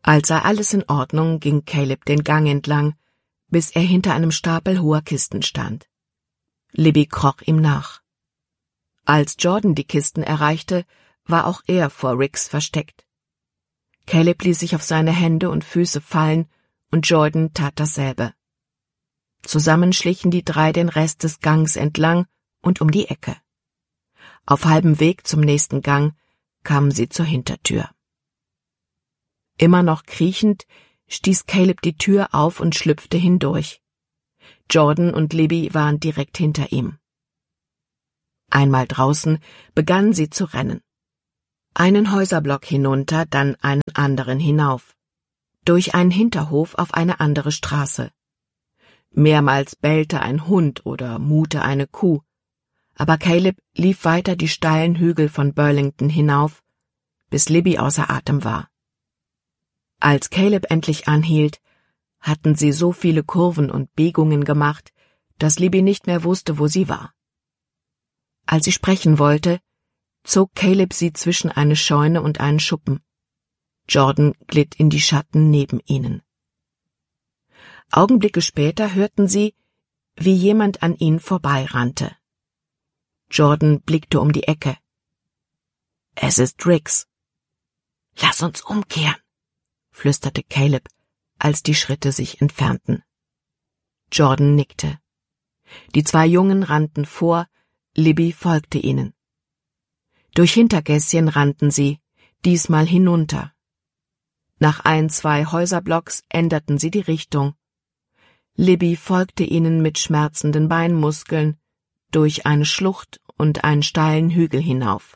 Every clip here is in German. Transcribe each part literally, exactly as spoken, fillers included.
Als sei alles in Ordnung, ging Caleb den Gang entlang, bis er hinter einem Stapel hoher Kisten stand. Libby kroch ihm nach. Als Jordan die Kisten erreichte, war auch er vor Riggs versteckt. Caleb ließ sich auf seine Hände und Füße fallen, und Jordan tat dasselbe. Zusammen schlichen die drei den Rest des Gangs entlang und um die Ecke. Auf halbem Weg zum nächsten Gang kamen sie zur Hintertür. Immer noch kriechend stieß Caleb die Tür auf und schlüpfte hindurch. Jordan und Libby waren direkt hinter ihm. Einmal draußen begannen sie zu rennen. Einen Häuserblock hinunter, dann einen anderen hinauf. Durch einen Hinterhof auf eine andere Straße. Mehrmals bellte ein Hund oder muhte eine Kuh, aber Caleb lief weiter die steilen Hügel von Burlington hinauf, bis Libby außer Atem war. Als Caleb endlich anhielt, hatten sie so viele Kurven und Biegungen gemacht, dass Libby nicht mehr wusste, wo sie war. Als sie sprechen wollte, zog Caleb sie zwischen eine Scheune und einen Schuppen. Jordan glitt in die Schatten neben ihnen. Augenblicke später hörten sie, wie jemand an ihnen vorbeirannte. Jordan blickte um die Ecke. »Es ist Riggs.« »Lass uns umkehren«, flüsterte Caleb, als die Schritte sich entfernten. Jordan nickte. Die zwei Jungen rannten vor, Libby folgte ihnen. Durch Hintergässchen rannten sie, diesmal hinunter. Nach ein, zwei Häuserblocks änderten sie die Richtung. Libby folgte ihnen mit schmerzenden Beinmuskeln durch eine Schlucht und einen steilen Hügel hinauf.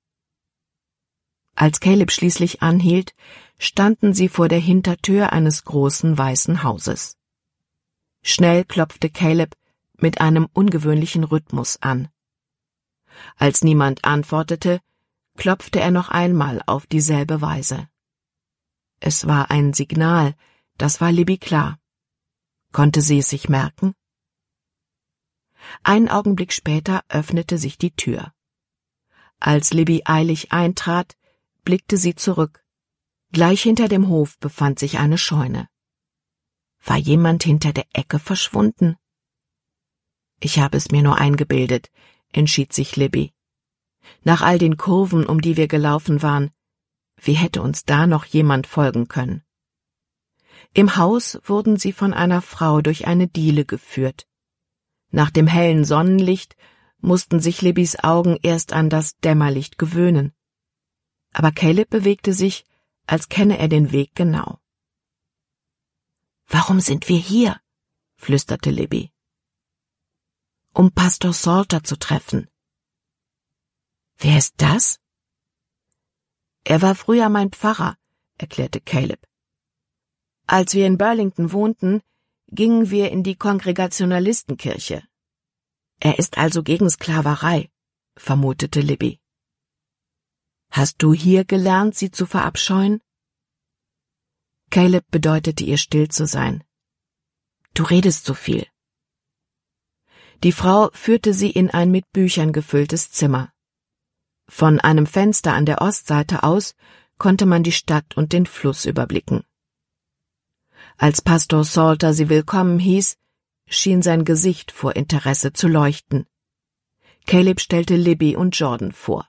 Als Caleb schließlich anhielt, standen sie vor der Hintertür eines großen weißen Hauses. Schnell klopfte Caleb mit einem ungewöhnlichen Rhythmus an. Als niemand antwortete, klopfte er noch einmal auf dieselbe Weise. Es war ein Signal, das war Libby klar. Konnte sie es sich merken? Einen Augenblick später öffnete sich die Tür. Als Libby eilig eintrat, blickte sie zurück. Gleich hinter dem Hof befand sich eine Scheune. War jemand hinter der Ecke verschwunden? Ich habe es mir nur eingebildet, entschied sich Libby. Nach all den Kurven, um die wir gelaufen waren, wie hätte uns da noch jemand folgen können? Im Haus wurden sie von einer Frau durch eine Diele geführt. Nach dem hellen Sonnenlicht mussten sich Libbys Augen erst an das Dämmerlicht gewöhnen. Aber Caleb bewegte sich, als kenne er den Weg genau. »Warum sind wir hier?« flüsterte Libby. »Um Pastor Salter zu treffen.« »Wer ist das?« »Er war früher mein Pfarrer«, erklärte Caleb. »Als wir in Burlington wohnten, gingen wir in die Kongregationalistenkirche. Er ist also gegen Sklaverei«, vermutete Libby. »Hast du hier gelernt, sie zu verabscheuen?« Caleb bedeutete ihr, still zu sein. »Du redest so viel.« Die Frau führte sie in ein mit Büchern gefülltes Zimmer. Von einem Fenster an der Ostseite aus konnte man die Stadt und den Fluss überblicken. Als Pastor Salter sie willkommen hieß, schien sein Gesicht vor Interesse zu leuchten. Caleb stellte Libby und Jordan vor.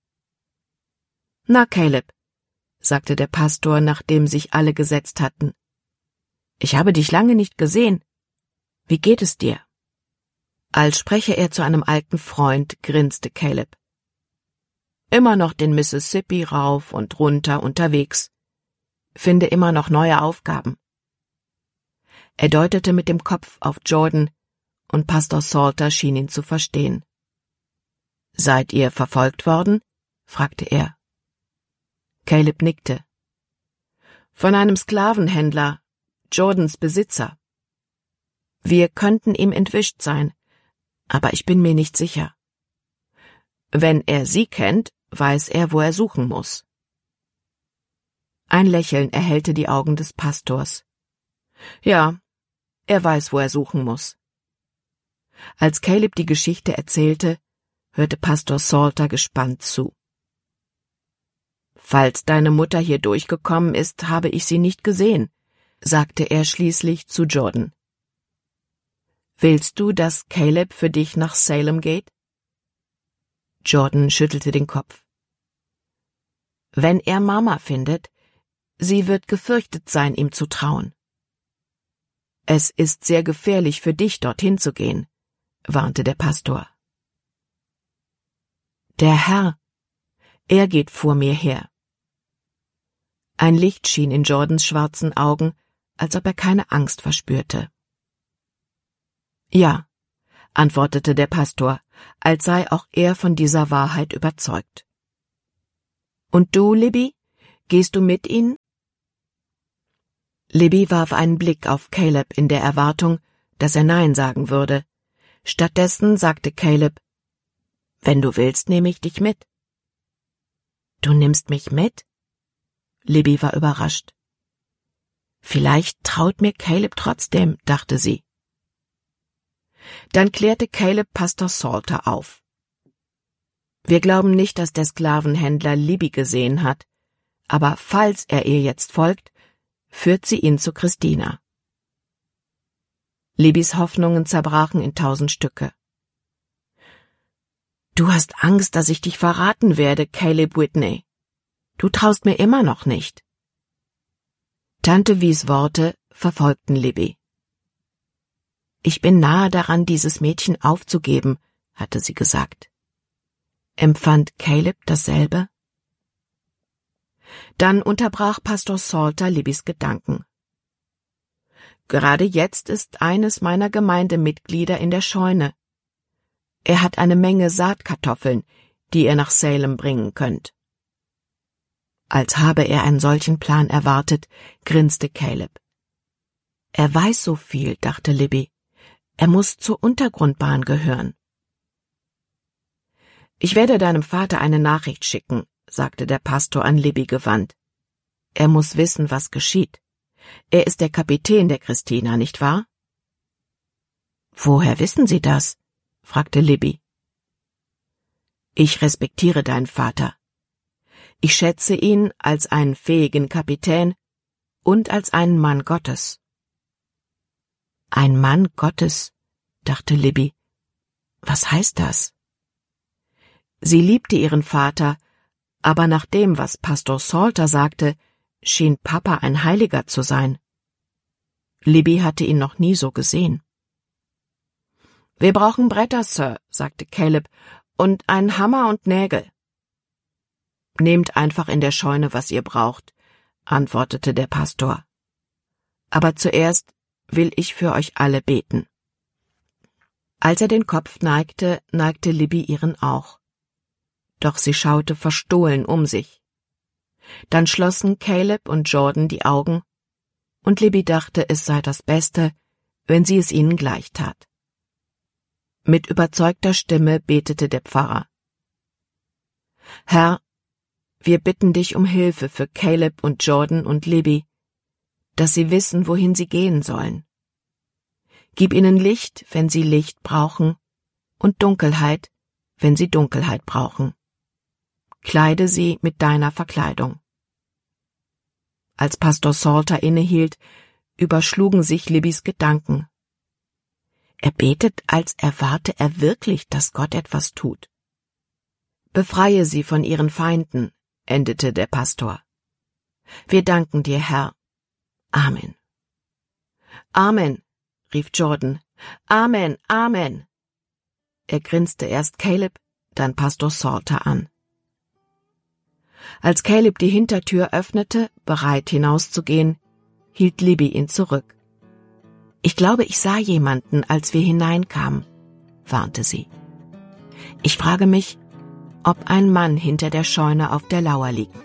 »Na, Caleb«, sagte der Pastor, nachdem sich alle gesetzt hatten. »Ich habe dich lange nicht gesehen. Wie geht es dir?« Als spreche er zu einem alten Freund, grinste Caleb. »Immer noch den Mississippi rauf und runter unterwegs. Finde immer noch neue Aufgaben.« Er deutete mit dem Kopf auf Jordan, und Pastor Salter schien ihn zu verstehen. »Seid ihr verfolgt worden?« fragte er. Caleb nickte. »Von einem Sklavenhändler, Jordans Besitzer. Wir könnten ihm entwischt sein, aber ich bin mir nicht sicher. Wenn er sie kennt, weiß er, wo er suchen muss.« Ein Lächeln erhellte die Augen des Pastors. »Ja, er weiß, wo er suchen muss.« Als Caleb die Geschichte erzählte, hörte Pastor Salter gespannt zu. Falls deine Mutter hier durchgekommen ist, habe ich sie nicht gesehen, sagte er schließlich zu Jordan. Willst du, dass Caleb für dich nach Salem geht? Jordan schüttelte den Kopf. Wenn er Mama findet, sie wird gefürchtet sein, ihm zu trauen. Es ist sehr gefährlich für dich, dorthin zu gehen, warnte der Pastor. Der Herr, er geht vor mir her. Ein Licht schien in Jordans schwarzen Augen, als ob er keine Angst verspürte. Ja, antwortete der Pastor, als sei auch er von dieser Wahrheit überzeugt. Und du, Libby, gehst du mit ihnen? Libby warf einen Blick auf Caleb in der Erwartung, dass er Nein sagen würde. Stattdessen sagte Caleb, »Wenn du willst, nehme ich dich mit.« »Du nimmst mich mit?« Libby war überrascht. »Vielleicht traut mir Caleb trotzdem«, dachte sie. Dann klärte Caleb Pastor Salter auf. »Wir glauben nicht, dass der Sklavenhändler Libby gesehen hat, aber falls er ihr jetzt folgt, führt sie ihn zu Christina.« Libbys Hoffnungen zerbrachen in tausend Stücke. »Du hast Angst, dass ich dich verraten werde, Caleb Whitney. Du traust mir immer noch nicht.« Tante Vies Worte verfolgten Libby. »Ich bin nahe daran, dieses Mädchen aufzugeben«, hatte sie gesagt. Empfand Caleb dasselbe? Dann unterbrach Pastor Salter Libbys Gedanken. »Gerade jetzt ist eines meiner Gemeindemitglieder in der Scheune. Er hat eine Menge Saatkartoffeln, die ihr nach Salem bringen könnt.« Als habe er einen solchen Plan erwartet, grinste Caleb. »Er weiß so viel«, dachte Libby. »Er muss zur Untergrundbahn gehören.« »Ich werde deinem Vater eine Nachricht schicken«, sagte der Pastor an Libby gewandt. »Er muss wissen, was geschieht. Er ist der Kapitän der Christina, nicht wahr?« »Woher wissen Sie das?« fragte Libby. »Ich respektiere deinen Vater. Ich schätze ihn als einen fähigen Kapitän und als einen Mann Gottes.« »Ein Mann Gottes«, dachte Libby. »Was heißt das?« Sie liebte ihren Vater, aber nach dem, was Pastor Salter sagte, schien Papa ein Heiliger zu sein. Libby hatte ihn noch nie so gesehen. »Wir brauchen Bretter, Sir«, sagte Caleb, »und einen Hammer und Nägel.« »Nehmt einfach in der Scheune, was ihr braucht«, antwortete der Pastor. »Aber zuerst will ich für euch alle beten.« Als er den Kopf neigte, neigte Libby ihren auch. Doch sie schaute verstohlen um sich. Dann schlossen Caleb und Jordan die Augen, und Libby dachte, es sei das Beste, wenn sie es ihnen gleich tat. Mit überzeugter Stimme betete der Pfarrer. »Herr, wir bitten dich um Hilfe für Caleb und Jordan und Libby, dass sie wissen, wohin sie gehen sollen. Gib ihnen Licht, wenn sie Licht brauchen, und Dunkelheit, wenn sie Dunkelheit brauchen. Kleide sie mit deiner Verkleidung.« Als Pastor Salter innehielt, überschlugen sich Libbys Gedanken. Er betet, als erwarte er wirklich, dass Gott etwas tut. »Befreie sie von ihren Feinden«, endete der Pastor. »Wir danken dir, Herr. Amen.« »Amen«, rief Jordan. »Amen, Amen.« Er grinste erst Caleb, dann Pastor Salter an. Als Caleb die Hintertür öffnete, bereit hinauszugehen, hielt Libby ihn zurück. »Ich glaube, ich sah jemanden, als wir hineinkamen«, warnte sie. »Ich frage mich, ob ein Mann hinter der Scheune auf der Lauer liegt.«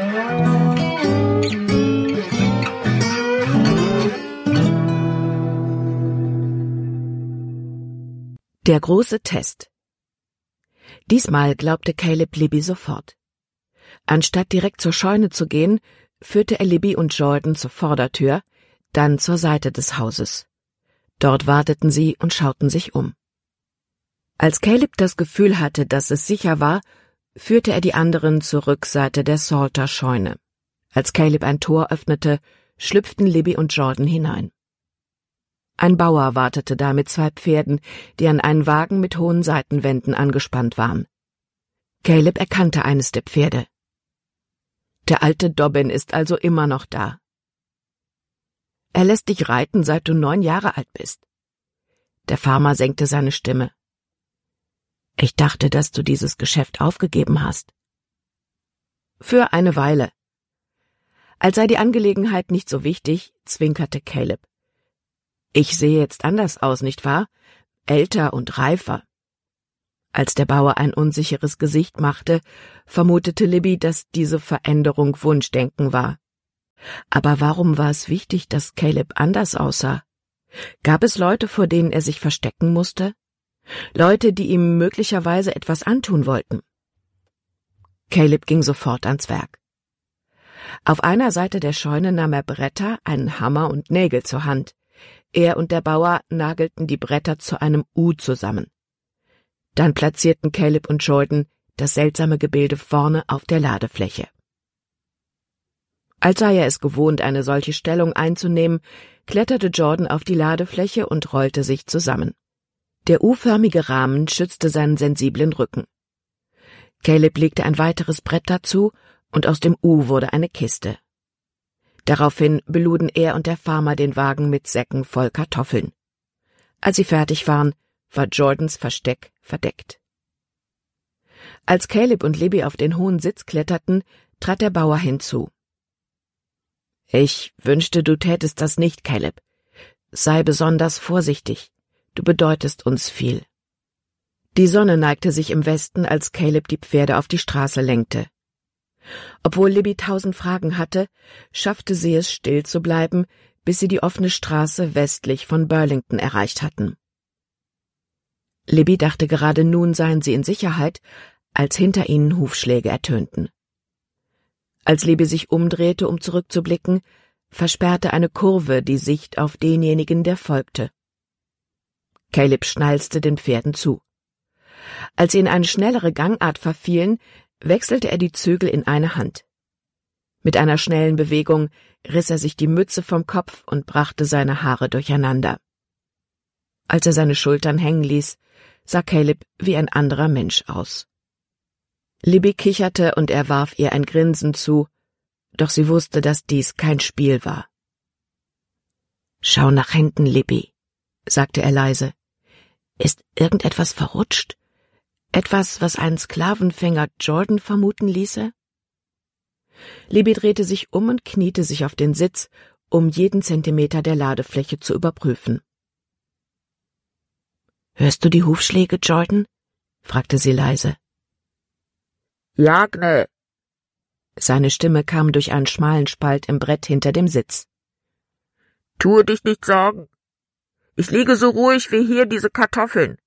Der große Test. Diesmal glaubte Caleb Libby sofort. Anstatt direkt zur Scheune zu gehen, führte er Libby und Jordan zur Vordertür, dann zur Seite des Hauses. Dort warteten sie und schauten sich um. Als Caleb das Gefühl hatte, dass es sicher war, führte er die anderen zur Rückseite der Salter-Scheune. Als Caleb ein Tor öffnete, schlüpften Libby und Jordan hinein. Ein Bauer wartete da mit zwei Pferden, die an einen Wagen mit hohen Seitenwänden angespannt waren. Caleb erkannte eines der Pferde. »Der alte Dobbin ist also immer noch da. Er lässt dich reiten, seit du neun Jahre alt bist.« Der Farmer senkte seine Stimme. »Ich dachte, dass du dieses Geschäft aufgegeben hast.« »Für eine Weile.« Als sei die Angelegenheit nicht so wichtig, zwinkerte Caleb. »Ich sehe jetzt anders aus, nicht wahr? Älter und reifer.« Als der Bauer ein unsicheres Gesicht machte, vermutete Libby, dass diese Veränderung Wunschdenken war. Aber warum war es wichtig, dass Caleb anders aussah? Gab es Leute, vor denen er sich verstecken musste? Leute, die ihm möglicherweise etwas antun wollten? Caleb ging sofort ans Werk. Auf einer Seite der Scheune nahm er Bretter, einen Hammer und Nägel zur Hand. Er und der Bauer nagelten die Bretter zu einem U zusammen. Dann platzierten Caleb und Jordan das seltsame Gebilde vorne auf der Ladefläche. Als sei er es gewohnt, eine solche Stellung einzunehmen, kletterte Jordan auf die Ladefläche und rollte sich zusammen. Der U-förmige Rahmen schützte seinen sensiblen Rücken. Caleb legte ein weiteres Brett dazu, und aus dem U wurde eine Kiste. Daraufhin beluden er und der Farmer den Wagen mit Säcken voll Kartoffeln. Als sie fertig waren, war Jordans Versteck verdeckt. Als Caleb und Libby auf den hohen Sitz kletterten, trat der Bauer hinzu. »Ich wünschte, du tätest das nicht, Caleb. Sei besonders vorsichtig. Du bedeutest uns viel.« Die Sonne neigte sich im Westen, als Caleb die Pferde auf die Straße lenkte. Obwohl Libby tausend Fragen hatte, schaffte sie es, still zu bleiben, bis sie die offene Straße westlich von Burlington erreicht hatten. Libby dachte, gerade nun seien sie in Sicherheit, als hinter ihnen Hufschläge ertönten. Als Libby sich umdrehte, um zurückzublicken, versperrte eine Kurve die Sicht auf denjenigen, der folgte. Caleb schnalzte den Pferden zu. Als sie in eine schnellere Gangart verfielen, wechselte er die Zügel in eine Hand. Mit einer schnellen Bewegung riss er sich die Mütze vom Kopf und brachte seine Haare durcheinander. Als er seine Schultern hängen ließ, sah Caleb wie ein anderer Mensch aus. Libby kicherte und er warf ihr ein Grinsen zu, doch sie wusste, dass dies kein Spiel war. »Schau nach hinten, Libby«, sagte er leise. »Ist irgendetwas verrutscht? Etwas, was einen Sklavenfänger Jordan vermuten ließe?« Libby drehte sich um und kniete sich auf den Sitz, um jeden Zentimeter der Ladefläche zu überprüfen. »Hörst du die Hufschläge, Jordan?« fragte sie leise. »Ja, Gnä.« Seine Stimme kam durch einen schmalen Spalt im Brett hinter dem Sitz. »Tue dich nicht sorgen. Ich liege so ruhig wie hier diese Kartoffeln.«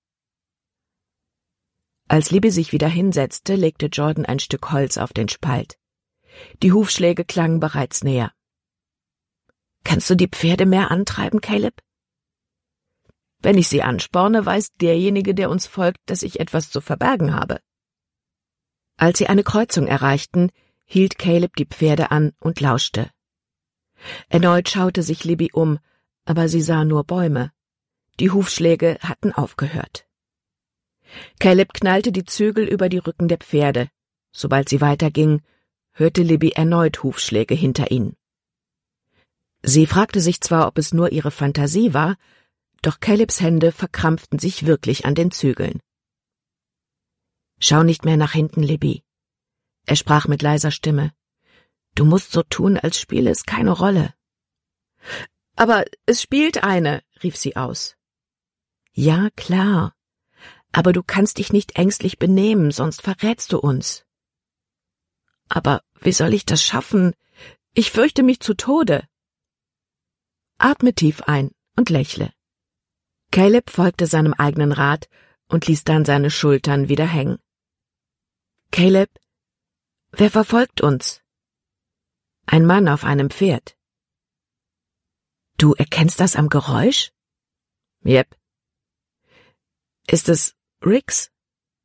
Als Libby sich wieder hinsetzte, legte Jordan ein Stück Holz auf den Spalt. Die Hufschläge klangen bereits näher. »Kannst du die Pferde mehr antreiben, Caleb?« »Wenn ich sie ansporne, weiß derjenige, der uns folgt, dass ich etwas zu verbergen habe.« Als sie eine Kreuzung erreichten, hielt Caleb die Pferde an und lauschte. Erneut schaute sich Libby um, aber sie sah nur Bäume. Die Hufschläge hatten aufgehört. Caleb knallte die Zügel über die Rücken der Pferde. Sobald sie weiterging, hörte Libby erneut Hufschläge hinter ihnen. Sie fragte sich zwar, ob es nur ihre Fantasie war, doch Calebs Hände verkrampften sich wirklich an den Zügeln. »Schau nicht mehr nach hinten, Libby«, er sprach mit leiser Stimme. »Du musst so tun, als spiele es keine Rolle.« »Aber es spielt eine«, rief sie aus. »Ja, klar. Aber du kannst dich nicht ängstlich benehmen, sonst verrätst du uns.« »Aber wie soll ich das schaffen? Ich fürchte mich zu Tode.« »Atme tief ein und lächle.« Caleb folgte seinem eigenen Rat und ließ dann seine Schultern wieder hängen. »Caleb, wer verfolgt uns?« »Ein Mann auf einem Pferd.« »Du erkennst das am Geräusch?« »Jep.« »Ist es Rix?«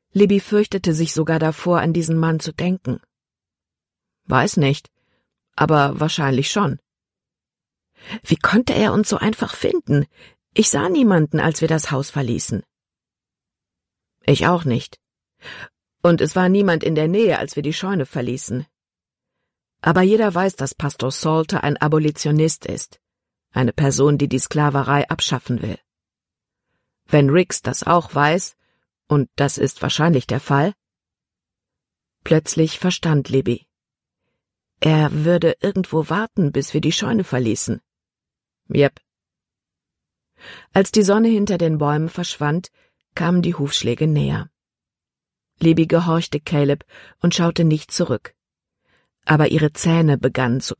Libby fürchtete sich sogar davor, an diesen Mann zu denken. Weiß nicht, aber wahrscheinlich schon. Wie konnte er uns so einfach finden? Ich sah niemanden, als wir das Haus verließen. Ich auch nicht. Und es war niemand in der Nähe, als wir die Scheune verließen. Aber jeder weiß, dass Pastor Salter ein Abolitionist ist, eine Person, die die Sklaverei abschaffen will. Wenn Riggs das auch weiß, und das ist wahrscheinlich der Fall. Plötzlich verstand Libby. Er würde irgendwo warten, bis wir die Scheune verließen. Jep. Als die Sonne hinter den Bäumen verschwand, kamen die Hufschläge näher. Libby gehorchte Caleb und schaute nicht zurück. Aber ihre Zähne begannen zu